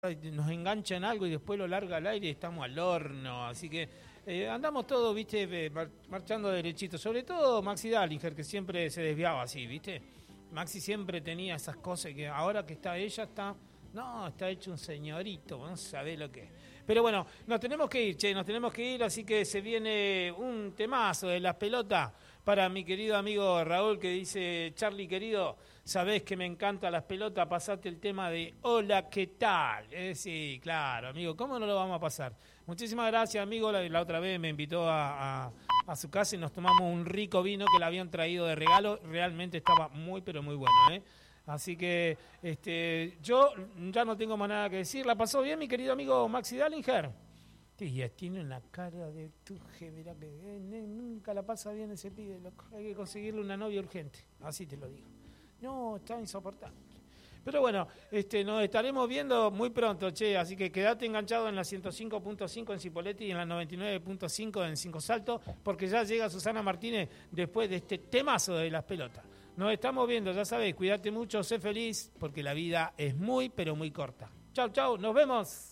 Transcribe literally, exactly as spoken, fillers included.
nos engancha en algo y después lo larga al aire y estamos al horno, así que eh, andamos todos, viste, eh, mar- marchando derechito, sobre todo Maxi Dallinger, que siempre se desviaba así, viste, Maxi siempre tenía esas cosas que ahora que está ella está, no, está hecho un señorito, no sabe lo que es. Pero bueno, nos tenemos que ir, che, nos tenemos que ir, así que se viene un temazo de las pelotas para mi querido amigo Raúl, que dice: Charlie querido, sabés que me encantan las pelotas, pasate el tema de hola, ¿qué tal? Eh, sí, claro, amigo, ¿cómo no lo vamos a pasar? Muchísimas gracias, amigo, la, la otra vez me invitó a, a, a su casa y nos tomamos un rico vino que le habían traído de regalo, realmente estaba muy, pero muy bueno, ¿eh? Así que este, yo ya no tengo más nada que decir. ¿La pasó bien, mi querido amigo Maxi Dallinger? Sí, ya tiene la cara de tu mirá que eh, nunca la pasa bien ese pibe, loco. Hay que conseguirle una novia urgente, así te lo digo. No, está insoportable. Pero bueno, este, nos estaremos viendo muy pronto, che, así que quédate enganchado en la ciento cinco punto cinco en Cipolletti y en la noventa y nueve punto cinco en Cinco Saltos, porque ya llega Susana Martínez después de este temazo de las pelotas. Nos estamos viendo, ya sabéis, cuídate mucho, sé feliz, porque la vida es muy, pero muy corta. Chau, chau, nos vemos.